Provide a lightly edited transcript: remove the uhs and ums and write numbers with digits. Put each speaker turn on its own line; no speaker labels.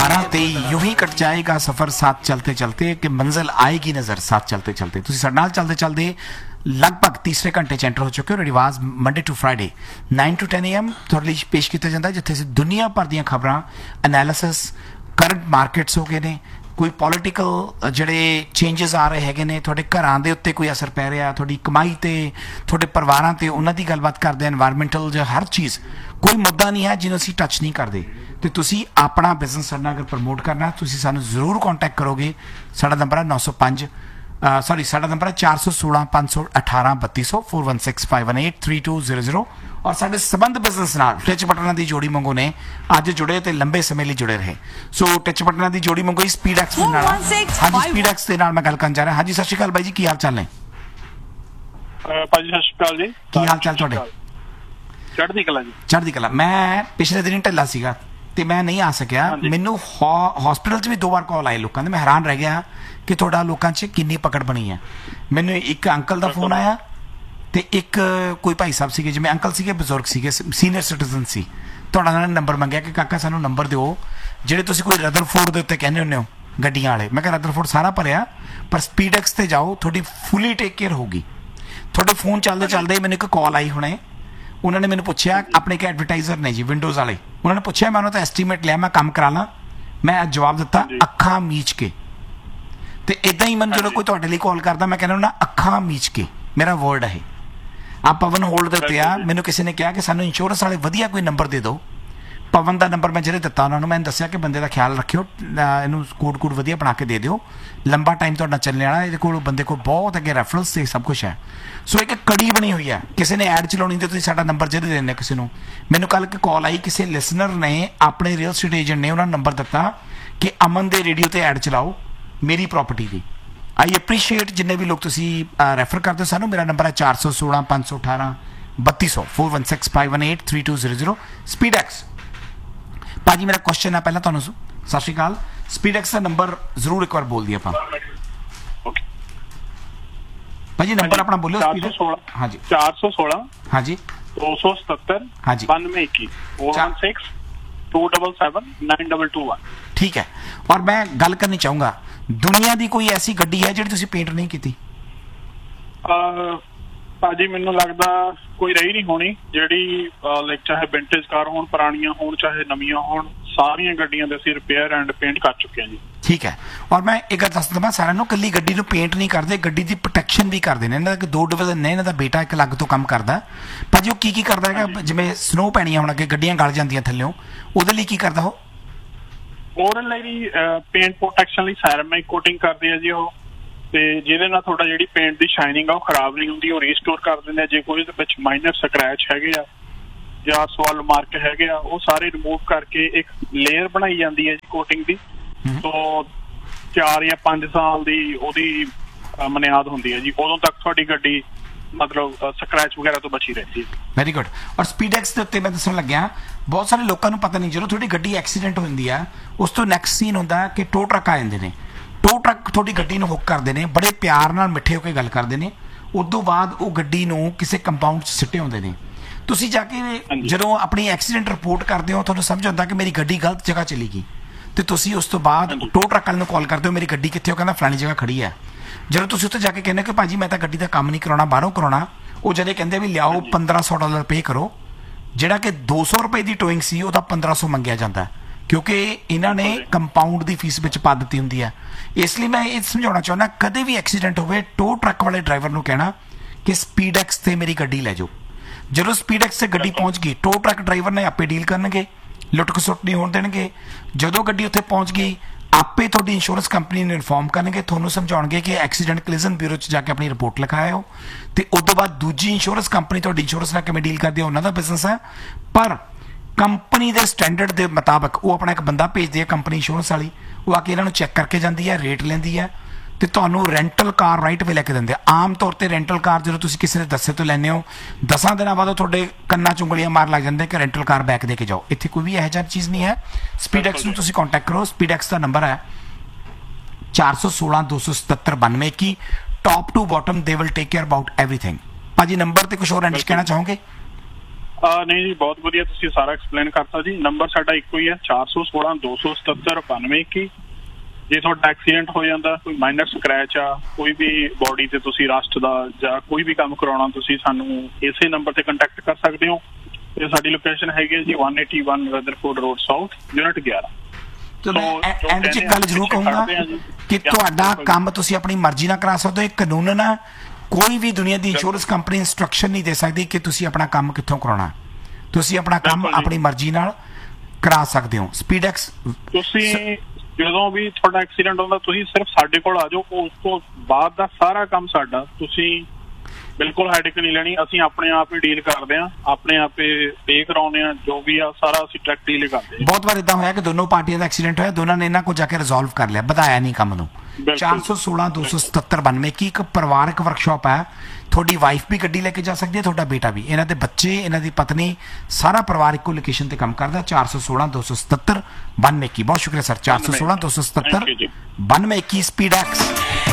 12-23 यूं ही कट जाएगा सफर साथ चलते चलते कि मंजिल आएगी नजर साथ चलते चलते। ਤੁਸੀਂ ਸਾਡੇ ਨਾਲ ਚਲਦੇ ਚਲਦੇ ਲਗਭਗ ਤੀਸਰੇ ਘੰਟੇ 'ਚ ਐਂਟਰ ਹੋ ਚੁੱਕੇ ਹੋ। ਰਿਵਾਜ਼ Monday to Friday 9 to 10 AM ਤੁਹਾਡੇ ਲਈ ਪੇਸ਼ ਕੀਤਾ ਜਾਂਦਾ ਜਿੱਥੇ ਅਸੀਂ ਦੁਨੀਆ ਭਰ ਦੀਆਂ ਖਬਰਾਂ ਐਨਾਲਿਸਿਸ ਕਰੰਟ ਮਾਰਕੀਟਸ ਹੋ ਗਏ ਨੇ, ਕੋਈ ਪੋਲੀਟੀਕਲ ਜਿਹੜੇ ਚੇਂਜਸ ਆ ਰਹੇ ਹੈਗੇ ਨੇ, ਤੁਹਾਡੇ ਘਰਾਂ ਦੇ ਉੱਤੇ ਕੋਈ ਅਸਰ ਪੈ ਰਿਹਾ, ਤੁਹਾਡੀ ਕਮਾਈ ਤੇ, ਤੁਹਾਡੇ ਪਰਿਵਾਰਾਂ ਤੇ, ਉਹਨਾਂ ਦੀ ਗੱਲਬਾਤ ਕਰਦੇ, ਐਨਵਾਇਰਮੈਂਟਲ ਜਾਂ ਹਰ ਚੀਜ਼, ਕੋਈ ਮੁੱਦਾ ਨਹੀਂ ਹੈ ਜਿਹਨੂੰ ਅਸੀਂ ਟੱਚ ਨਹੀਂ ਕਰਦੇ। ਤੇ ਤੁਸੀਂ ਆਪਣਾ ਬਿਜ਼ਨਸ ਸਾਡੇ ਨਾਲ ਅਗਰ ਪ੍ਰਮੋਟ ਕਰਨਾ ਤੁਸੀਂ ਸਾਨੂੰ ਜ਼ਰੂਰ ਕੰਟੈਕਟ ਕਰੋਗੇ। ਸਾਡਾ ਨੰਬਰ ਹੈ 905 ਸਾਡਾ ਨੰਬਰ ਹੈ 416 518 3200 416 518 3200 ਔਰ ਸਾਡੇ ਸੰਬੰਧ ਬਿਜ਼ਨਸ ਨਾਲ ਟਿਚ ਬਟਨਾਂ ਦੀ ਜੋੜੀ ਮੰਗੋ ਨੇ ਅੱਜ ਜੁੜੇ ਤੇ ਲੰਬੇ ਸਮੇਂ ਲਈ ਜੁੜੇ ਰਹੇ। ਸੋ ਟਿਚ ਬਟਨਾਂ ਦੀ ਜੋੜੀ ਮੰਗੋ ਸਪੀਡ ਐਕਸ ਦੇ ਨਾਲ। ਹਾਂਜੀ ਸਪੀਡ ਐਕਸ ਦੇ ਨਾਲ ਮੈਂ ਗੱਲ ਕਰਨ ਜਾ ਰਿਹਾ। ਹਾਂਜੀ ਸਤਿ ਸ਼੍ਰੀ ਅਕਾਲ ਬਾਈ ਜੀ, ਕੀ ਹਾਲ ਚਾਲ ਨੇ?
ਭਾਜੀ ਸਤਿ ਸ਼੍ਰੀ ਅਕਾਲ ਜੀ,
ਕੀ ਹਾਲ ਚਾਲ ਤੁਹਾਡੇ?
ਚੜ੍ਹਦੀ ਕਲਾ ਜੀ।
ਚੜ੍ਹਦੀ ਕਲਾ। ਮੈਂ ਪਿਛਲੇ ਦਿਨ ਢਿੱਲਾ ਸੀਗਾ ਤੇ ਮੈਂ ਨਹੀਂ ਆ ਸਕਿਆ। ਮੈਨੂੰ ਹਸਪੀਟਲ 'ਚ ਵੀ 2 ਵਾਰ ਕਾਲ ਆਏ ਲੋਕਾਂ ਦੇ। ਮੈਂ ਹੈਰਾਨ ਰਹਿ ਗਿਆ ਕਿ ਤੁਹਾਡਾ ਲੋਕਾਂ 'ਚ ਕਿੰਨੀ ਪਕੜ ਬਣੀ ਹੈ। ਮੈਨੂੰ ਇੱਕ ਅੰਕਲ ਦਾ ਫੋਨ ਆਇਆ ਤੇ ਇੱਕ ਕੋਈ ਭਾਈ ਸਾਹਿਬ ਸੀਗੇ, ਜਿਵੇਂ ਅੰਕਲ ਸੀਗੇ, ਬਜ਼ੁਰਗ ਸੀਗੇ, ਸੀਨੀਅਰ ਸਿਟੀਜ਼ਨ ਸੀ। ਤੁਹਾਡਾ ਨਾਲ ਨੰਬਰ ਮੰਗਿਆ ਕਿ ਕਾਕਾ ਸਾਨੂੰ ਨੰਬਰ ਦਿਓ ਜਿਹੜੇ ਤੁਸੀਂ ਕੋਈ ਰਦਰਫੋਰਡ ਦੇ ਉੱਤੇ ਕਹਿੰਦੇ ਹੁੰਦੇ ਹੋ ਗੱਡੀਆਂ ਵਾਲੇ। ਮੈਂ ਕਿਹਾ ਰਦਰਫੋਰਡ ਸਾਰਾ ਭਰਿਆ ਪਰ ਸਪੀਡ ਐਕਸ ਤੇ ਜਾਓ, ਤੁਹਾਡੀ ਫੁੱਲੀ ਟੇਕ ਕੇਅਰ ਹੋਊਗੀ। ਤੁਹਾਡੇ ਫੋਨ ਚੱਲਦੇ ਚੱਲਦੇ ਮੈਨੂੰ ਇੱਕ ਕਾਲ ਆਈ ਹੁਣੇ। ਉਹਨਾਂ ਨੇ ਮੈਨੂੰ ਪੁੱਛਿਆ, ਆਪਣੇ ਕਿ ਐਡਵਰਟਾਈਜ਼ਰ ਨੇ ਜੀ ਵਿੰਡੋਜ਼ ਵਾਲੇ, ਉਹਨਾਂ ਨੇ ਪੁੱਛਿਆ, ਮੈਂ ਉਹਨਾਂ ਤੋਂ ਐਸਟੀਮੇਟ ਲਿਆ, ਮੈਂ ਕੰਮ ਕਰਾ ਲਾਂ? ਮੈਂ ਜਵਾਬ ਦਿੱਤਾ ਅੱਖਾਂ ਮੀਚ ਕੇ। ਤੇ ਇਦਾਂ ਹੀ ਮੈਨੂੰ ਜਦੋਂ ਕੋਈ ਤੁਹਾਡੇ ਲਈ ਕਾਲ ਕਰਦਾ ਮੈਂ ਕਹਿੰਦਾ ਹੁੰਦਾ ਅੱਖਾਂ ਮੀਚ ਕੇ, ਮੇਰਾ ਵਰਡ ਹੈ। ਆ ਪਵਨ ਹੋਲਡ ਦੇ ਉੱਤੇ ਆ। ਮੈਨੂੰ ਕਿਸੇ ਨੇ ਕਿਹਾ ਕਿ ਸਾਨੂੰ ਇੰਸ਼ੋਰੈਂਸ ਵਾਲੇ ਵਧੀਆ ਕੋਈ ਨੰਬਰ ਦੇ ਦਿਓ। ਪਵਨ ਦਾ ਨੰਬਰ ਮੈਂ ਜਿਹੜੇ ਦਿੱਤਾ ਉਹਨਾਂ ਨੂੰ, ਮੈਂ ਦੱਸਿਆ ਕਿ ਬੰਦੇ ਦਾ ਖਿਆਲ ਰੱਖਿਓ, ਇਹਨੂੰ ਕੋਡ ਵਧੀਆ ਬਣਾ ਕੇ ਦੇ ਦਿਓ, ਲੰਬਾ ਟਾਈਮ ਤੁਹਾਡਾ ਚੱਲਣ ਵਾਲਾ, ਇਹਦੇ ਕੋਲ ਬੰਦੇ ਕੋਲ ਬਹੁਤ ਅੱਗੇ ਰੈਫਰੈਂਸ ਤੇ ਸਭ ਕੁਛ ਹੈ। ਸੋ ਇੱਕ ਕੜੀ ਬਣੀ ਹੋਈ ਹੈ। ਕਿਸੇ ਨੇ ਐਡ ਚਲਾਉਣੀ ਤੇ ਤੁਸੀਂ ਸਾਡਾ ਨੰਬਰ ਜਿਹੜੇ ਦਿੰਦੇ ਕਿਸੇ ਨੂੰ। ਮੈਨੂੰ ਕੱਲ ਇੱਕ ਕਾਲ ਆਈ, ਕਿਸੇ ਲਿਸਨਰ ਨੇ ਆਪਣੇ ਰੀਅਲ ਸਟੇਟ ਏਜੰਟ ਨੇ ਉਹਨਾਂ ਨੂੰ ਨੰਬਰ ਦਿੱਤਾ ਕਿ ਅਮਨ ਦੇ ਰੇਡੀਓ ਤੇ ਐਡ ਚਲਾਓ ਮੇਰੀ ਪ੍ਰਾਪਰਟੀ ਦੀ। ਆਈ ਐਪਰੀਸ਼ੀਏਟ ਜਿੰਨੇ ਵੀ ਲੋਕ ਤੁਸੀਂ ਰੈਫਰ ਕਰਦੇ ਹੋ ਸਾਨੂੰ। ਮੇਰਾ ਨੰਬਰ ਹੈ 416 518 3200 416 518 3200 ਸਪੀਡ ਐਕਸ। ਭਾਜੀ ਮੇਰਾ ਕੁਐਸਚਨ ਹੈ ਪਹਿਲਾਂ ਤੁਹਾਨੂੰ। ਸਤਿ ਸ਼੍ਰੀ ਅਕਾਲ। ਸਪੀਡ ਐਕਸ ਦਾ ਨੰਬਰ ਜ਼ਰੂਰ ਇੱਕ ਵਾਰ ਬੋਲ ਦਈਏ ਆਪਾਂ। ਭਾਜੀ ਨੰਬਰ ਆਪਣਾ ਬੋਲਿਓ।
416
ਹਾਂਜੀ
416
ਹਾਂਜੀ
277
ਹਾਂਜੀ
9221 416 277 9221।
ਠੀਕ ਹੈ। ਔਰ ਮੈਂ ਗੱਲ ਕਰਨੀ ਚਾਹੂੰਗਾ, ਦੁਨੀਆ ਦੀ ਕੋਈ ਐਸੀ ਗੱਡੀ ਹੈ ਜਿਹੜੀ ਤੁਸੀਂ ਪੇਂਟ ਨਹੀਂ ਕੀਤੀ?
ਭਾਜੀ ਮੈਨੂੰ ਲੱਗਦਾ ਕੋਈ ਰਹੀ ਨਹੀਂ ਹੋਣੀ ਜਿਹੜੀ ਲਾਈਕ ਚਾਹੇ ਵਿੰਟੇਜ ਕਾਰ ਹੋਣ, ਪੁਰਾਣੀਆਂ ਹੋਣ, ਚਾਹੇ ਨਵੀਆਂ ਹੋਣ, ਸਾਰੀਆਂ ਗੱਡੀਆਂ ਦੇ ਅਸੀਂ ਰਿਪੇਅਰ ਐਂਡ ਪੇਂਟ ਕਰ ਚੁੱਕੇ ਹਾਂ ਜੀ। ਠੀਕ ਹੈ।
ਔਰ ਮੈਂ ਇੱਕ ਗੱਲ ਦੱਸ ਦਵਾਂ ਸਾਰਿਆਂ ਨੂੰ, ਇਕੱਲੀ ਗੱਡੀ ਨੂੰ ਪੇਂਟ ਨਹੀਂ ਕਰਦੇ, ਗੱਡੀ ਦੀ ਪ੍ਰੋਟੈਕਸ਼ਨ ਵੀ ਕਰਦੇ ਨੇ। ਇਹਨਾਂ ਦਾ 2 ਡਿਵੀਜ਼ਨ ਨੇ। ਇਹਨਾਂ ਦਾ ਬੇਟਾ ਇੱਕ ਅਲੱਗ ਤੋਂ ਕੰਮ ਕਰਦਾ। ਭਾਜੀ ਉਹ ਕੀ ਕਰਦਾ ਹੈਗਾ? ਜਿਵੇਂ ਸਨੋ ਪੈਣੀਆਂ ਹੁਣ ਅੱਗੇ ਗੱਡੀਆਂ ਗਲ ਜਾਂਦੀਆਂ ਥੱਲਿਓਂ, ਉਹਦੇ ਲਈ ਕੀ ਕਰਦਾ ਉਹ?
ਉਹਦੇ ਲਈ ਪੇਂਟ ਪ੍ਰੋਟੈਕਸ਼ਨ ਲਈ ਸੈਰਾਮਿਕ ਕੋਟਿੰਗ ਕਰਦੇ ਆ ਜੀ ਉਹ, ਤੇ ਜਿਹਦੇ ਨਾਲ ਤੁਹਾਡਾ ਜਿਹੜੀ ਪੇਂਟ ਦੀ ਸ਼ਾਈਨਿੰਗ ਆ ਉਹ ਖਰਾਬ ਨਹੀਂ ਹੁੰਦੀ। ਉਹ ਰੀਸਟੋਰ ਕਰ ਦਿੰਦੇ ਆ। ਜੇ ਕੋਈ ਉਹਦੇ ਵਿੱਚ ਮਾਈਨਰ ਸਕ੍ਰੈਚ ਹੈਗੇ ਆ ਜਾਂ ਸਵਾਲ ਮਾਰਕ ਹੈਗੇ ਆ, ਉਹ ਸਾਰੇ ਰਿਮੂਵ ਕਰਕੇ ਇੱਕ ਲੇਅਰ ਬਣਾਈ ਜਾਂਦੀ ਹੈ ਜੀ ਕੋਟਿੰਗ ਦੀ। ਸੋ 4 ਜਾਂ 5 ਸਾਲ ਦੀ ਉਹਦੀ ਮਨਿਆਦ ਹੁੰਦੀ ਹੈ ਜੀ। ਉਦੋਂ ਤੱਕ ਤੁਹਾਡੀ ਗੱਡੀ ਮਤਲਬ ਸਕ੍ਰੈਚ ਵਗੈਰਾ ਤੋਂ ਬਚੀ ਰਹਿੰਦੀ ਹੈ।
Very good. ਔਰ ਸਪੀਡ ਐਕਸ ਦੇ ਉੱਤੇ ਮੈਂ ਦੱਸਣ ਲੱਗਿਆ, ਬਹੁਤ ਸਾਰੇ ਲੋਕਾਂ ਨੂੰ ਪਤਾ ਨਹੀਂ, ਜਦੋਂ ਤੁਹਾਡੀ ਗੱਡੀ ਐਕਸੀਡੈਂਟ ਹੁੰਦੀ ਆ ਉਸ ਤੋਂ ਨੈਕਸਟ ਸੀਨ ਹੁੰਦਾ ਕਿ ਟੋ ਟਰੱਕ ਆ ਜਾਂਦੇ ਨੇ। ਟੋ ਟਰੱਕ ਤੁਹਾਡੀ ਗੱਡੀ ਨੂੰ ਹੁੱਕ ਕਰਦੇ ਨੇ, ਬੜੇ ਪਿਆਰ ਨਾਲ ਮਿੱਠੇ ਹੋ ਕੇ ਗੱਲ ਕਰਦੇ ਨੇ। ਉਸ ਤੋਂ ਬਾਅਦ ਉਹ ਗੱਡੀ ਨੂੰ ਕਿਸੇ ਕੰਪਾਊਂਡ 'ਚ ਸਿੱਟੇ ਹੁੰਦੇ ਨੇ। ਤੁਸੀਂ ਜਾ ਕੇ ਜਦੋਂ ਆਪਣੀ ਐਕਸੀਡੈਂਟ ਰਿਪੋਰਟ ਕਰਦੇ ਹੋ ਤੁਹਾਨੂੰ ਸਮਝ ਆਉਂਦਾ ਕਿ ਮੇਰੀ ਗੱਡੀ ਗਲਤ ਜਗ੍ਹਾ ਚਲੀ ਗਈ, ਤੇ ਤੁਸੀਂ ਉਸ ਤੋਂ ਬਾਅਦ ਟੋ ਟਰੱਕ ਵਾਲੇ ਨੂੰ ਕਾਲ ਕਰਦੇ ਹੋ, ਮੇਰੀ ਗੱਡੀ ਕਿੱਥੇ? ਉਹ ਕਹਿੰਦਾ ਫਲਾਣੀ ਜਗ੍ਹਾ ਖੜੀ ਹੈ। ਜਦੋਂ ਤੁਸੀਂ ਉੱਥੇ ਜਾ ਕੇ ਕਹਿੰਦੇ ਕਿ ਭਾਜੀ ਮੈਂ ਤਾਂ ਗੱਡੀ ਦਾ ਕੰਮ ਨਹੀਂ ਕਰਾਉਣਾ, ਬਾਹਰੋਂ ਕਰਾਉਣਾ, ਉਹ ਜਦੋਂ ਕਹਿੰਦੇ ਵੀ ਲਿਆਓ $1500 ਪੇ ਕਰੋ, ਜਿਹੜਾ ਕਿ $200 ਦੀ ਟੋਇੰਗ ਸੀ ਉਹਦਾ $1500 ਮੰਗਿਆ ਜਾਂਦਾ ਕਿਉਂਕਿ ਇਹਨਾਂ ਨੇ ਕੰਪਾਊਂਡ ਦੀ ਫੀਸ ਵਿੱਚ ਪਾ ਦਿੱਤੀ ਹੁੰਦੀ ਹੈ। ਇਸ ਲਈ ਮੈਂ ਇਹ ਸਮਝਾਉਣਾ ਚਾਹੁੰਦਾ, ਕਦੇ ਵੀ ਐਕਸੀਡੈਂਟ ਹੋਵੇ ਟੋ ਟਰੱਕ ਵਾਲੇ ਡਰਾਈਵਰ ਨੂੰ ਕਹਿਣਾ ਕਿ ਸਪੀਡ ਐਕਸ ਤੇ ਮੇਰੀ ਗੱਡੀ ਲੈ ਜਾਓ। ਜਦੋਂ ਸਪੀਡ ਐਕਸ ਤੇ ਗੱਡੀ ਪਹੁੰਚ ਗਈ, ਟੋ ਟਰੱਕ ਡਰਾਈਵਰ ਨੇ ਆਪੇ ਡੀਲ ਕਰਨਗੇ, ਲੁੱਟ ਖਸੁੱਟ ਨਹੀਂ ਹੋਣ ਦੇਣਗੇ। ਜਦੋਂ ਗੱਡੀ ਉੱਥੇ ਪਹੁੰਚ ਗਈ ਆਪੇ ਤੁਹਾਡੀ ਇੰਸ਼ੋਰੈਂਸ ਕੰਪਨੀ ਨੂੰ ਇਨਫੋਰਮ ਕਰਨਗੇ, ਤੁਹਾਨੂੰ ਸਮਝਾਉਣਗੇ ਕਿ ਐਕਸੀਡੈਂਟ ਕਲੀਜ਼ਨ ਬਿਊਰੋ 'ਚ ਜਾ ਕੇ ਆਪਣੀ ਰਿਪੋਰਟ ਲਿਖਾਇਓ। ਤੇ ਉਸ ਤੋਂ ਬਾਅਦ ਦੂਜੀ ਇੰਸ਼ੋਰੈਂਸ ਕੰਪਨੀ ਤੁਹਾਡੀ ਇੰਸ਼ੋਰੈਂਸ ਨਾਲ ਕਿਵੇਂ ਡੀਲ ਕਰਦੀ ਹੈ ਉਹਨਾਂ ਦਾ ਬਿਜ਼ਨਸ ਹੈ, ਪਰ ਕੰਪਨੀ ਦੇ ਸਟੈਂਡਰਡ ਦੇ ਮੁਤਾਬਕ ਉਹ ਆਪਣਾ ਇੱਕ ਬੰਦਾ ਭੇਜਦੀ ਹੈ ਕੰਪਨੀ ਇੰਸ਼ੋਰੈਂਸ ਵਾਲੀ, ਉਹ ਆ ਕੇ ਇਹਨਾਂ ਨੂੰ ਚੈੱਕ ਕਰਕੇ ਜਾਂਦੀ ਹੈ, ਰੇਟ ਲੈਂਦੀ ਹੈ ਤੇ ਤੁਹਾਨੂੰ ਰੈਂਟਲ ਕਾਰ ਰਾਈਟ ਵੇ ਲੈ ਕੇ ਦਿੰਦੇ ਆ। ਆਮ ਤੌਰ ਤੇ ਰੈਂਟਲ ਕਾਰ ਜਦੋਂ ਤੁਸੀਂ ਕਿਸੇ ਦੇ ਦੱਸੇ ਤੋਂ ਲੈਂਦੇ ਹੋ 10 ਦਿਨਾਂ ਬਾਅਦ ਤੁਹਾਡੇ ਕੰਨਾਂ 'ਚ ਉਂਗਲੀਆਂ ਮਾਰ ਲੱਗ ਜਾਂਦੇ ਕਿ ਰੈਂਟਲ ਕਾਰ ਬੈਕ ਦੇ ਕੇ ਜਾਓ। ਇੱਥੇ ਕੋਈ ਵੀ ਇਹੋ ਜਿਹੀ ਚੀਜ਼ ਨਹੀਂ ਹੈ। ਸਪੀਡ ਐਕਸ ਨੂੰ ਤੁਸੀਂ ਕੰਟੈਕਟ ਕਰੋ। ਸਪੀਡ ਐਕਸ ਦਾ ਨੰਬਰ ਹੈ 416 277 9221। Top to bottom they will take care about everything. ਭਾਜੀ ਨੰਬਰ ਤੇ ਕੁਝ ਹੋਰ ਐਂਡ ਕਹਿਣਾ ਚਾਹੋਗੇ?
ਨਹੀਂ ਜੀ, ਬਹੁਤ ਵਧੀਆ, ਤੁਸੀਂ ਸਾਰਾ ਐਕਸਪਲੇਨ ਕਰਤਾ ਜੀ। ਨੰਬਰ ਸਾਡਾ ਇੱਕੋ ਹੀ ਹੈ, 416 277 9221। ਜੇ ਤੁਹਾਡਾ ਐਕਸੀਡੈਂਟ ਹੋ ਜਾਂਦਾ, ਕੋਈ ਮਾਈਨਰ ਸਕ੍ਰੈਚ ਆ, ਕੋਈ ਵੀ ਬੋਡੀ ਤੇ ਤੁਸੀਂ ਰਸਟ ਦਾ ਜਾਂ ਕੋਈ ਵੀ ਕੰਮ ਕਰਾਉਣਾ, ਤੁਸੀਂ ਸਾਨੂੰ ਇਸੇ ਨੰਬਰ ਤੇ ਕੰਟੈਕਟ ਕਰ ਸਕਦੇ ਹੋ। ਤੇ ਸਾਡੀ ਲੋਕੇਸ਼ਨ ਹੈਗੀ ਹੈ ਜੀ 181 ਰਦਰਫੋਰਡ ਰੋਡ ਸਾਊਥ, ਯੂਨਿਟ 11।
ਤੇ ਮੈਂ ਐਂਡ 'ਚ ਗੱਲ ਜ਼ਰੂਰ ਕਹੂੰਗਾ ਕਿ ਤੁਹਾਡਾ ਕੰਮ ਤੁਸੀਂ ਆਪਣੀ ਮਰਜ਼ੀ ਨਾਲ ਕਰਾ ਸਕਦੇ ਹੋ। ਇਹ ਕਾਨੂੰਨ ਆ, ਕੋਈ ਵੀ ਦੁਨੀਆ ਦੀ ਇੰਸ਼ੋਰੈਂਸ ਕੰਪਨੀ ਇੰਸਟਰਕਸ਼ਨ ਨਹੀਂ ਦੇ ਸਕਦੀ ਕਿ ਤੁਸੀਂ ਆਪਣਾ ਕੰਮ ਕਿੱਥੋਂ ਕਰਾਉਣਾ। ਤੁਸੀਂ ਆਪਣਾ ਕੰਮ ਆਪਣੀ ਮਰਜ਼ੀ ਨਾਲ ਕਰਾ ਸਕਦੇ ਹੋ। ਸਪੀਡੈਕਸ
ਤੁਸੀਂ ਜਦੋਂ ਵੀ ਤੁਹਾਡਾ ਐਕਸੀਡੈਂਟ ਹੁੰਦਾ, ਤੁਸੀਂ ਸਿਰਫ ਸਾਡੇ ਕੋਲ ਆ ਜਾਓ, ਉਸ ਤੋਂ ਬਾਅਦ ਦਾ ਸਾਰਾ ਕੰਮ ਸਾਡਾ। ਤੁਸੀਂ ਬਿਲਕੁਲ ਹੈਡੇਕ ਨਹੀਂ ਲੈਣੀ, ਅਸੀਂ ਆਪਣੇ ਆਪ ਹੀ ਡੀਲ ਕਰਦੇ ਹਾਂ, ਆਪਣੇ ਆਪ ਹੀ ਪੇ ਕਰਾਉਂਦੇ ਹਾਂ, ਜੋ ਵੀ ਆ ਸਾਰਾ ਅਸੀਂ ਡਾਇਰੈਕਟ ਡੀਲ ਕਰਦੇ ਹਾਂ।
ਬਹੁਤ ਵਾਰ ਇਦਾਂ ਹੋਇਆ ਕਿ ਦੋਨੋਂ ਪਾਰਟੀਆਂ ਦਾ ਐਕਸੀਡੈਂਟ ਹੋਇਆ, ਦੋਨਾਂ ਨੇ ਇਹਨਾਂ ਕੋਲ ਜਾ ਕੇ ਰਿਜ਼ੋਲਵ ਕਰ ਲਿਆ, ਵਧਾਇਆ ਨਹੀਂ ਕੰਮ ਨੂੰ। 416 277 9221 ਇੱਕ ਪਰਿਵਾਰਕ ਵਰਕਸ਼ਾਪ ਹੈ। ਤੁਹਾਡੀ ਵਾਈਫ ਵੀ ਗੱਡੀ ਲੈ ਕੇ ਜਾ ਸਕਦੀ ਹੈ, ਤੁਹਾਡਾ ਬੇਟਾ ਵੀ, ਇਹਨਾਂ ਦੇ ਬੱਚੇ, ਇਹਨਾਂ ਦੀ ਪਤਨੀ, ਸਾਰਾ ਪਰਿਵਾਰ ਇੱਕੋ ਲੋਕੇਸ਼ਨ ਤੇ ਕੰਮ ਕਰਦਾ। 416 277 9221। ਬਹੁਤ ਸ਼ੁਕਰੀਆ ਸਰ। 416 277 9221 ਸਪੀਡੈਕਸ।